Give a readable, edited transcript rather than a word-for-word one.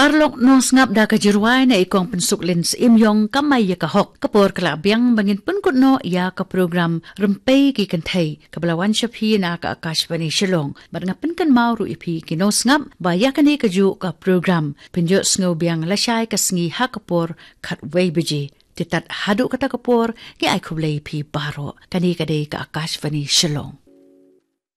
Parlok nos ngap da kajirwai na ikong pensuk lins imyong kamay ya kahok. Kapor kalabyang bangin pun kutno ya ka program rempay ki kantay. Kabalawan siya pi na ka Akashvani Shillong. Bar nga pinkan mauru ipi kinos ngap ba ya kani kaju ka program. Pinjot sngaw biyang lasyay kasngi ha kapor katway beji. Titat hadu kata kapor ki ay kublay pi baro. Kani kadai ka Akashvani Shillong.